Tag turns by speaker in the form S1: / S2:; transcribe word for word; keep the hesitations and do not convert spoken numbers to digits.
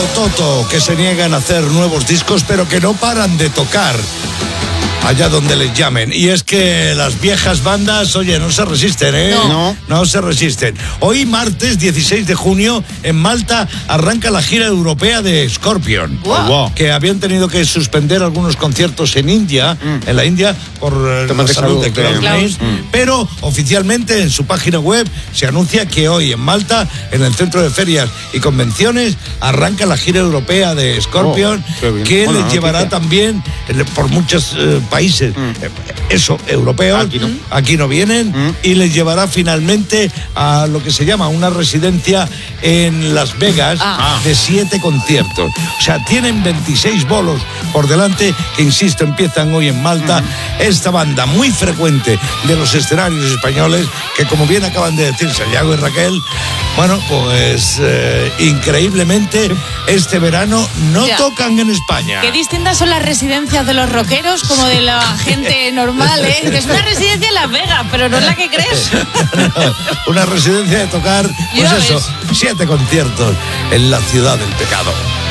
S1: Toto, que se niegan a hacer nuevos discos, pero que no paran de tocar allá donde les llamen. Y es que las viejas bandas, oye, no se resisten, ¿eh?
S2: No. No,
S1: no se resisten. Hoy, martes dieciséis de junio, en Malta, arranca la gira europea de Scorpion.
S2: Wow. Wow.
S1: Que habían tenido que suspender algunos conciertos en India, mm. en la India, por eh, la
S2: de
S1: salud de Klaus
S2: Klaus.
S1: Mm. Pero oficialmente en su página web se anuncia que hoy en Malta, en el Centro de Ferias y Convenciones, arranca la gira europea de Scorpion, oh, que bueno, les llevará noticia. también eh, por muchos eh, países, mm. eh, eso, europeos, aquí no, aquí no vienen, mm. y les llevará finalmente a lo que se llama una residencia en Las Vegas ah. de siete conciertos. O sea, tienen veintiséis bolos por delante, que insisto, empiezan hoy en Malta. Mm. Esta banda muy frecuente de los escenarios españoles, que como bien acaban de decir Santiago y Raquel, bueno, pues eh, increíblemente este verano no ya. tocan en España.
S3: Qué distintas son las residencias de los rockeros como de la gente normal, ¿eh? Es una residencia en Las Vegas, pero no es la que crees.
S1: No, una residencia de tocar, pues eso, siete conciertos en la ciudad del pecado.